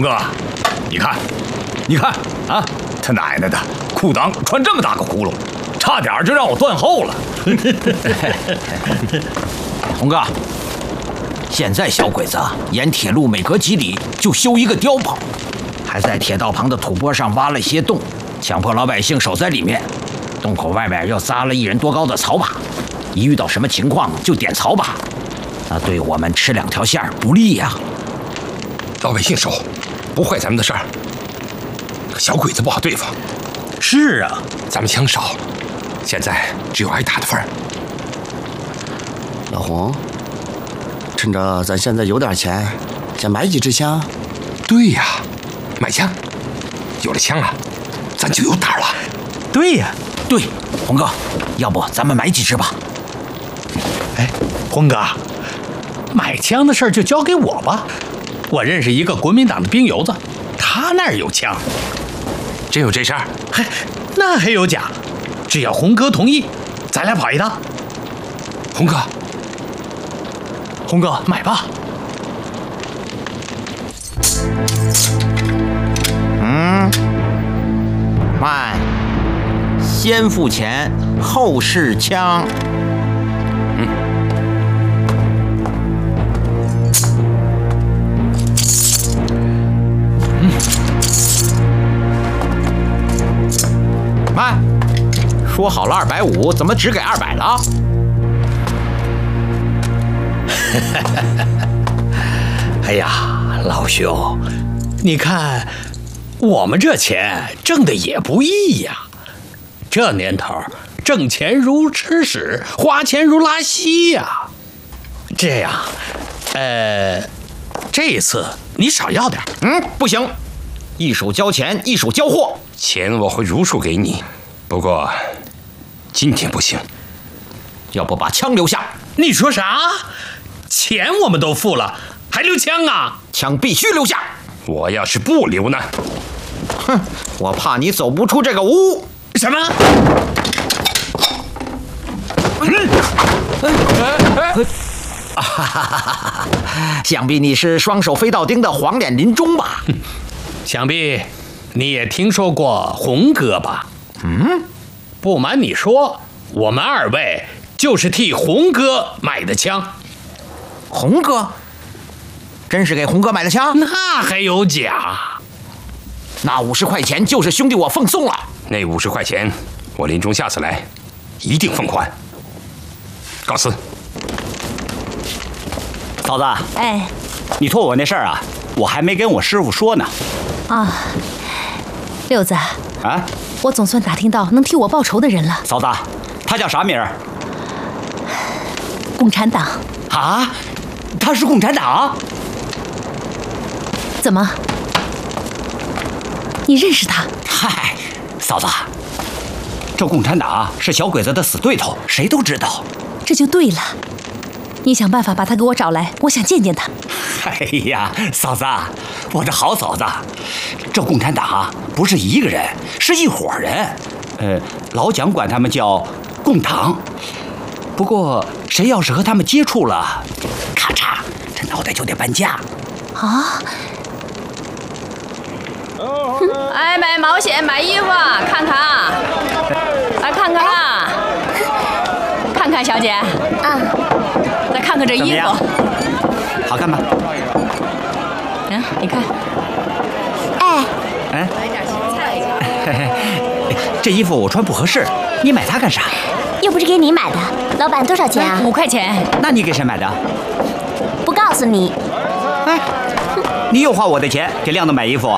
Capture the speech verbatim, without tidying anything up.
哥，你看，你看啊，他奶奶的，裤裆穿这么大个窟窿，差点就让我断后了。 红哥，现在小鬼子沿铁路每隔几里就修一个碉堡，还在铁道旁的土坡上挖了些洞，强迫老百姓守在里面。洞口外面又扎了一人多高的草把，一遇到什么情况就点草把，那对我们吃两条线不利呀、啊。 老百姓守，不坏咱们的事儿。小鬼子不好对付。 是啊， 咱们枪少，现在只有挨打的份儿。 老洪，趁着咱现在有点钱，先买几支枪。 对呀，买枪，有了枪了，咱就有胆了。 对呀， 对，洪哥，要不咱们买几支吧？ 哎，洪哥，买枪的事儿就交给我吧。我认识一个国民党的兵油子，他那儿有枪。 真有这事儿？ 嘿，那还有假？只要洪哥同意，咱俩跑一趟。 洪哥， 洪哥，买吧。 嗯，慢，先付钱后试枪。嗯。嗯。慢，说好了二百五，怎么只给二百了？ 哎呀，老兄，你看，我们这钱挣的也不易呀。这年头，挣钱如吃屎，花钱如拉稀呀。这样，呃，这次你少要点。 嗯，不行，一手交钱，一手交货。 钱我会如数给你，不过今天不行。 要不把枪留下？ 你说啥？钱我们都付了，还留枪啊？ 枪必须留下。 我要是不留呢？ 哼，我怕你走不出这个屋。 什么？ 啊哈哈哈！想必你是双手飞到钉的黄脸林中吧？ 想必你也听说过洪哥吧？ 嗯， 不瞒你说，我们二位就是替洪哥买的枪。 洪哥，真是给洪哥买的枪？ 那还有假？ 那五十块钱就是兄弟我奉送了。 那五十块钱，我林中下次来一定奉还。告辞。 嫂子， 哎， 你托我那事儿啊，我还没跟我师傅说呢。 啊，六子啊， 我总算打听到能替我报仇的人了。 嫂子，他叫啥名儿？ 共产党。 啊，他是共产党？ 怎么？你认识他？ 嗨，嫂子，这共产党是小鬼子的死对头，谁都知道。 这就对了。你想办法把他给我找来，我想见见他。 哎呀，嫂子，我的好嫂子，这共产党不是一个人，是一伙人。呃，老蒋管他们叫共党。不过谁要是和他们接触了，咔嚓，这脑袋就得搬家。 啊！ 哎，买毛线，买衣服，看看啊，来看看啊，看看小姐啊，再看看这衣服， 好看吗？ 嗯，你看， 哎， 哎，嘿嘿，这衣服我穿不合适，你买它干啥？ 又不是给你买的，老板多少钱啊？ 五块钱。 那你给谁买的？ 不告诉你。 哎，你又花我的钱给亮子买衣服。